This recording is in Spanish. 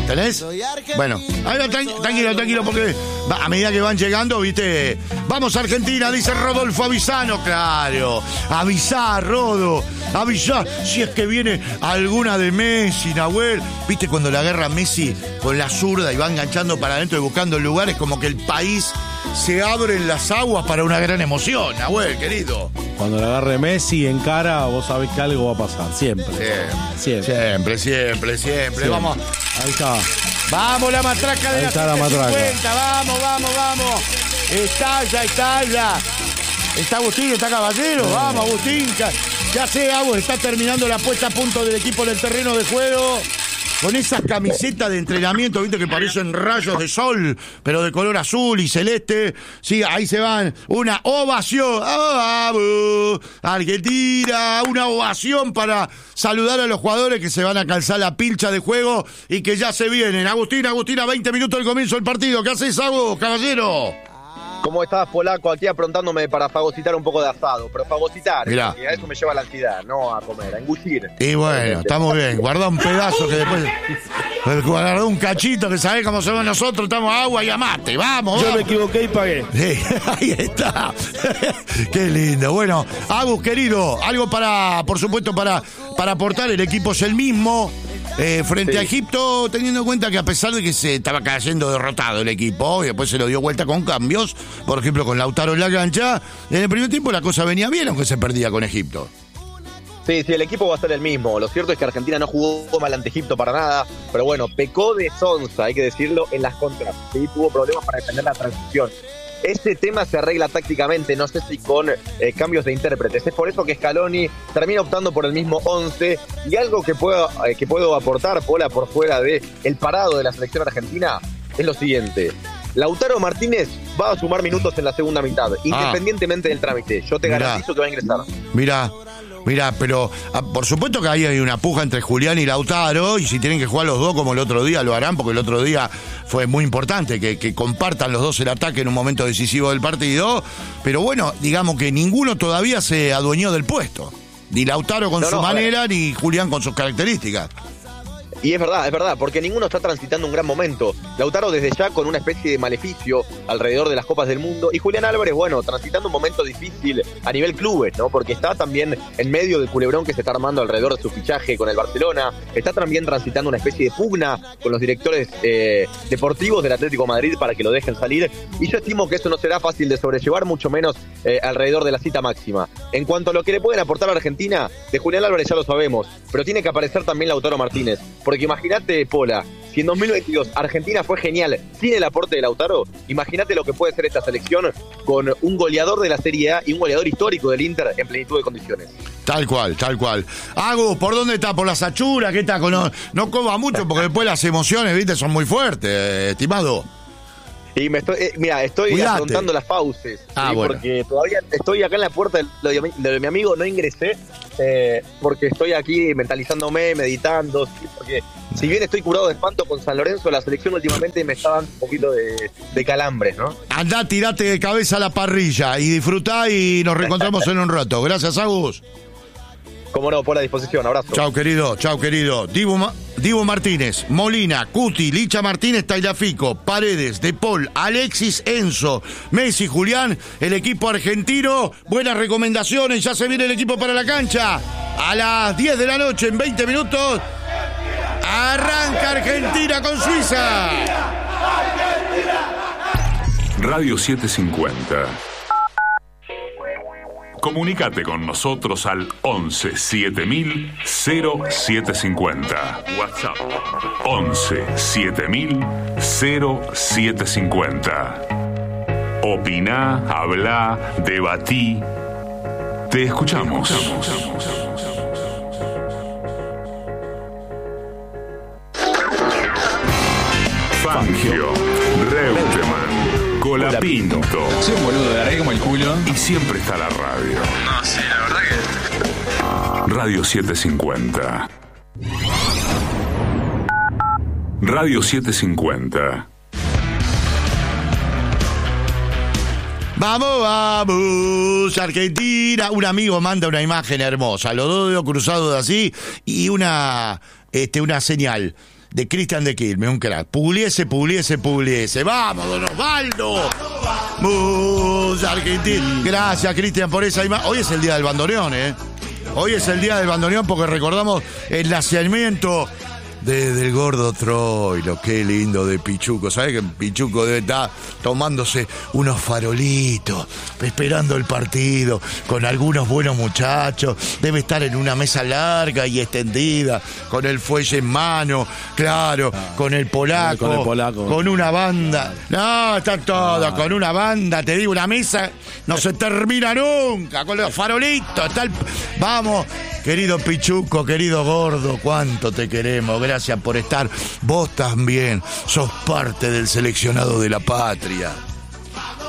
¿Tenés? Bueno, ahora tranquilo, porque a medida que van llegando, viste, vamos a Argentina, dice Rodolfo Avisano, claro, avisá, Rodo, avisá, si es que viene alguna de Messi, Nahuel, viste cuando la agarra Messi con la zurda y va enganchando para adentro y buscando lugares, como que el país se abre en las aguas para una gran emoción, Nahuel, querido. Cuando le agarre Messi en cara, vos sabés que algo va a pasar, siempre. Siempre. Vamos. Ahí está. Vamos, la matraca de ahí la está la matraca. 50. Vamos. Estalla. Está Agustín, está Caballero. Vamos, Agustín. ¿Qué hace, Agus? Está terminando la puesta a punto del equipo en el terreno de juego. Con esas camisetas de entrenamiento, viste, que parecen rayos de sol, pero de color azul y celeste. Sí, ahí se van. Una ovación. ¡Vamos! Argentina. Una ovación para saludar a los jugadores que se van a calzar la pilcha de juego y que ya se vienen. Agustina, 20 minutos del comienzo del partido. ¿Qué haces, Agus, caballero? ¿Cómo estás, Polaco? Aquí aprontándome para fagocitar un poco de asado. Pero fagocitar, mirá, a eso me lleva la ansiedad, no a comer, a engullir. Y bueno, está muy bien. Guarda un pedazo que después... Guarda un cachito que sabés cómo somos nosotros. Estamos a agua y a mate. Vamos. Yo me equivoqué y pagué. Sí, ahí está. Qué lindo. Bueno, Agus, querido, algo para, por supuesto, para aportar. El equipo es el mismo. Frente a Egipto, teniendo en cuenta que a pesar de que se estaba cayendo derrotado el equipo y después se lo dio vuelta con cambios, por ejemplo con Lautaro en la cancha, en el primer tiempo la cosa venía bien, aunque se perdía con Egipto. Sí, el equipo va a ser el mismo. Lo cierto es que Argentina no jugó mal ante Egipto para nada, pero bueno, pecó de sonsa, hay que decirlo, en las contras. Sí, tuvo problemas para defender la transición. Ese tema se arregla tácticamente, no sé si con cambios de intérpretes. Es por eso que Scaloni termina optando por el mismo 11. Y algo que puedo aportar, Pola, por fuera de el parado de la selección argentina, es lo siguiente. Lautaro Martínez va a sumar minutos en la segunda mitad, independientemente del trámite. Yo te garantizo que va a ingresar. Mirá, pero por supuesto que ahí hay una puja entre Julián y Lautaro, y si tienen que jugar los dos como el otro día, lo harán, porque el otro día fue muy importante que compartan los dos el ataque en un momento decisivo del partido, pero bueno, digamos que ninguno todavía se adueñó del puesto, ni Lautaro con su manera, ni Julián con sus características. Y es verdad, porque ninguno está transitando un gran momento. Lautaro desde ya con una especie de maleficio alrededor de las Copas del Mundo. Y Julián Álvarez, bueno, transitando un momento difícil a nivel clubes, ¿no? Porque está también en medio del culebrón que se está armando alrededor de su fichaje con el Barcelona. Está también transitando una especie de pugna con los directores deportivos del Atlético de Madrid para que lo dejen salir. Y yo estimo que eso no será fácil de sobrellevar, mucho menos alrededor de la cita máxima. En cuanto a lo que le pueden aportar a Argentina, de Julián Álvarez ya lo sabemos, pero tiene que aparecer también Lautaro Martínez. Porque imagínate, Pola, si en 2022 Argentina fue genial sin el aporte de Lautaro, imagínate lo que puede ser esta selección con un goleador de la Serie A y un goleador histórico del Inter en plenitud de condiciones. Tal cual. Agus, ¿por dónde está? ¿Por la Sachura? ¿Qué está? No coma mucho porque después las emociones, viste, son muy fuertes, estimado. Y estoy afrontando las fauces, ¿sí? Bueno. Porque todavía estoy acá en la puerta de mi amigo, no ingresé, porque estoy aquí mentalizándome, meditando, ¿sí? Porque si bien estoy curado de espanto con San Lorenzo, la selección últimamente me está dando un poquito de calambres, ¿no? Andá, tirate de cabeza a la parrilla y disfrutá y nos reencontramos en un rato. Gracias, Agus. Cómo no, por la disposición, abrazo. Chau, querido. Dibu Martínez, Molina, Cuti, Licha Martínez, Tagliafico, Paredes, De Paul, Alexis, Enzo, Messi, Julián, el equipo argentino. Buenas recomendaciones, ya se viene el equipo para la cancha. A las 10 de la noche, en 20 minutos, arranca Argentina con Suiza. Radio 750. Comunicate con nosotros al 11 7000 0750. WhatsApp 11 7000 0750. Opina, habla, debatí. Te escuchamos. Fangio, Reutemann, Colapinto. Soy un boludo, de arre como el culo. Y siempre está la radio. No, sí, la verdad que... Radio 750. Radio 750. Vamos, Argentina. Un amigo manda una imagen hermosa, los dos dedos cruzados así y una señal. de Cristian de Quilmes, un crack. Pugliese. ¡Vamos, don Osvaldo! ¡Mus, Argentina! Gracias, Cristian, por esa imagen. Hoy es el día del bandoneón, Hoy es el día del bandoneón porque recordamos el nacimiento del gordo Troilo. Qué lindo de Pichuco. ¿Sabés que Pichuco debe estar tomándose unos farolitos, esperando el partido, con algunos buenos muchachos? Debe estar en una mesa larga y extendida, con el fuelle en mano, claro, con el polaco, con una banda. No, está todo, con una banda, te digo, una mesa no se termina nunca, con los farolitos. Vamos, querido Pichuco, querido gordo, cuánto te queremos. Gracias por estar. Vos también sos parte del seleccionado de la patria.